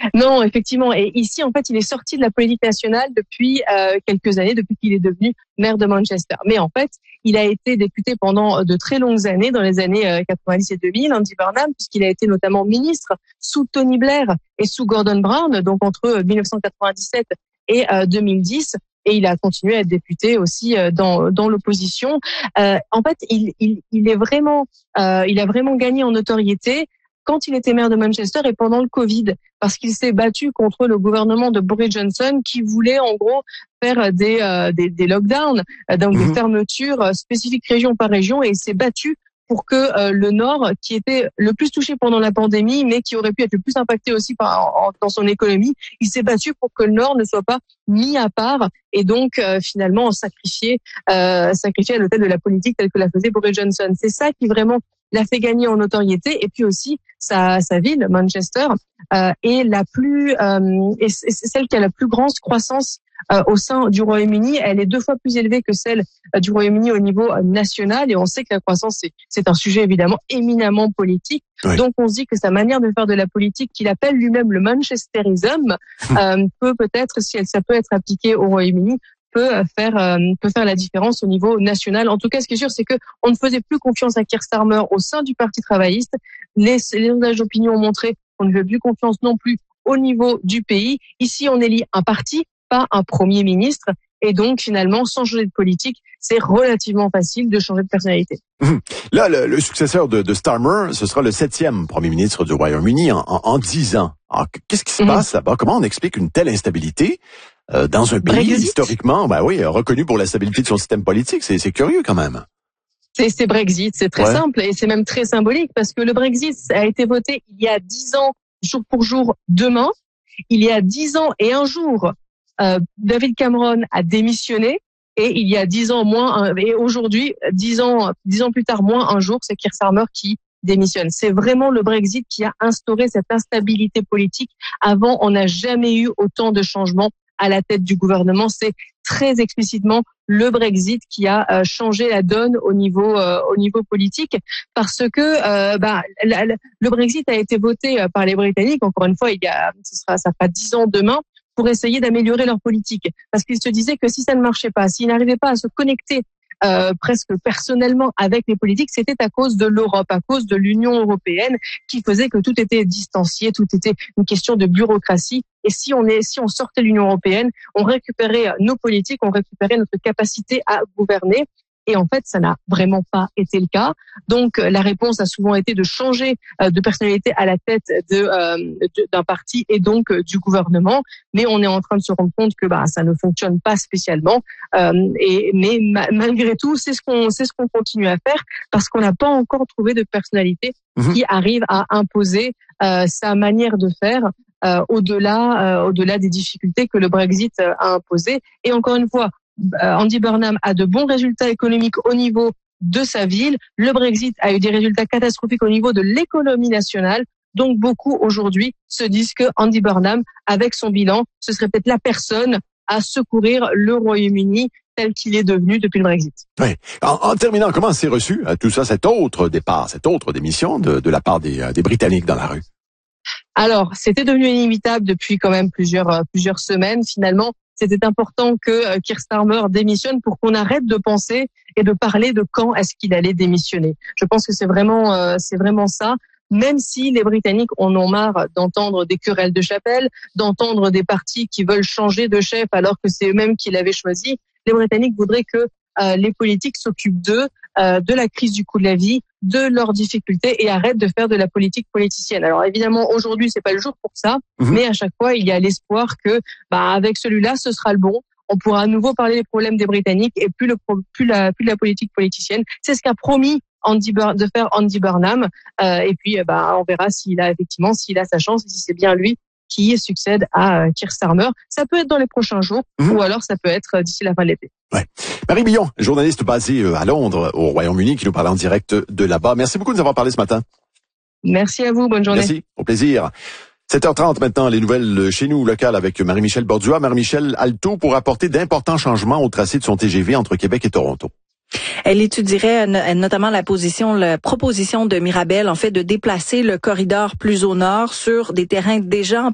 Non, effectivement. Et ici, en fait, il est sorti de la politique nationale depuis quelques années, depuis qu'il est devenu maire de Manchester. Mais en fait, il a été député pendant de très longues années, dans les années 90 et 2000, Andy Burnham, puisqu'il a été notamment ministre sous Tony Blair et sous Gordon Brown, donc entre 1997 et 2010. Et il a continué à être député aussi dans l'opposition. En fait, il a vraiment gagné en notoriété quand il était maire de Manchester et pendant le Covid, parce qu'il s'est battu contre le gouvernement de Boris Johnson qui voulait en gros faire des lockdowns, donc des fermetures spécifiques région par région, et il s'est battu pour que le Nord, qui était le plus touché pendant la pandémie, mais qui aurait pu être le plus impacté aussi dans son économie, il s'est battu pour que le Nord ne soit pas mis à part et donc finalement sacrifié à l'autel de la politique telle que la faisait Boris Johnson. C'est ça qui vraiment l'a fait gagner en notoriété, et puis aussi sa ville, Manchester, est c'est celle qui a la plus grande croissance au sein du Royaume-Uni. Elle est 2 fois plus élevée que celle du Royaume-Uni au niveau national, et on sait que la croissance, c'est un sujet évidemment éminemment politique. Oui. Donc on se dit que sa manière de faire de la politique, qu'il appelle lui-même le manchesterisme, peut-être, si ça peut être appliqué au Royaume-Uni, peut faire la différence au niveau national. En tout cas, ce qui est sûr, c'est que on ne faisait plus confiance à Keir Starmer au sein du Parti travailliste. Les sondages d'opinion ont montré qu'on ne fait plus confiance non plus au niveau du pays. Ici, on élit un parti, pas un premier ministre. Et donc, finalement, sans changer de politique, c'est relativement facile de changer de personnalité. Là, le successeur de Starmer, ce sera le 7e premier ministre du Royaume-Uni en 10 ans. Alors, qu'est-ce qui se passe là-bas? Comment on explique une telle instabilité dans un pays historiquement, reconnu pour la stabilité de son système politique? C'est curieux quand même. C'est Brexit, c'est très simple, et c'est même très symbolique, parce que le Brexit a été voté il y a 10 ans, jour pour jour, demain. Il y a 10 ans et un jour, David Cameron a démissionné, et il y a 10 ans et aujourd'hui, 10 ans plus tard, moins un jour, c'est Keir Starmer qui démissionne. C'est vraiment le Brexit qui a instauré cette instabilité politique. Avant, on n'a jamais eu autant de changements à la tête du gouvernement. C'est très explicitement le Brexit qui a changé la donne au niveau politique, parce que le Brexit a été voté par les Britanniques. Encore une fois, ça fera 10 ans demain, pour essayer d'améliorer leur politique, parce qu'ils se disaient que si ça ne marchait pas, s'ils n'arrivaient pas à se connecter presque personnellement avec les politiques, c'était à cause de l'Europe, à cause de l'Union européenne, qui faisait que tout était distancié, tout était une question de bureaucratie. Et si on sortait de l'Union européenne, on récupérait nos politiques, on récupérait notre capacité à gouverner. Et en fait, ça n'a vraiment pas été le cas. Donc, la réponse a souvent été de changer de personnalité à la tête d'un parti et donc du gouvernement. Mais on est en train de se rendre compte que ça ne fonctionne pas spécialement. Mais malgré tout, c'est ce qu'on continue à faire, parce qu'on n'a pas encore trouvé de personnalité qui arrive à imposer sa manière de faire au-delà des difficultés que le Brexit a imposées. Et encore une fois, Andy Burnham a de bons résultats économiques au niveau de sa ville. Le Brexit a eu des résultats catastrophiques au niveau de l'économie nationale. Donc beaucoup aujourd'hui se disent que Andy Burnham, avec son bilan, ce serait peut-être la personne à secourir le Royaume-Uni tel qu'il est devenu depuis le Brexit. Oui. En terminant, comment s'est reçu tout ça, cet autre départ, cette autre démission de la part des Britanniques dans la rue? Alors, c'était devenu inévitable depuis quand même plusieurs semaines. Finalement, c'était important que Keir Starmer démissionne pour qu'on arrête de penser et de parler de quand est-ce qu'il allait démissionner. Je pense que c'est vraiment ça. Même si les Britanniques en ont marre d'entendre des querelles de chapelle, d'entendre des partis qui veulent changer de chef alors que c'est eux-mêmes qui l'avaient choisi, les Britanniques voudraient que les politiques s'occupent d'eux, de la crise du coût de la vie, de leurs difficultés, et arrêtent de faire de la politique politicienne. Alors évidemment, aujourd'hui, c'est pas le jour pour ça, mais à chaque fois, il y a l'espoir que, avec celui-là, ce sera le bon. On pourra à nouveau parler des problèmes des Britanniques et plus de la politique politicienne. C'est ce qu'a promis de faire Andy Burnham. Et puis, on verra s'il a sa chance, si c'est bien lui qui succède à Keir Starmer. Ça peut être dans les prochains jours, ou alors ça peut être d'ici la fin de l'été. Ouais. Marie Billon, journaliste basée à Londres, au Royaume-Uni, qui nous parle en direct de là-bas. Merci beaucoup de nous avoir parlé ce matin. Merci à vous, bonne journée. Merci, au plaisir. 7h30 maintenant, les nouvelles chez nous locales avec Marie-Michel Bordua. Marie-Michel, Alto pour apporter d'importants changements au tracé de son TGV entre Québec et Toronto. Elle étudierait notamment la proposition de Mirabel, en fait, de déplacer le corridor plus au nord sur des terrains déjà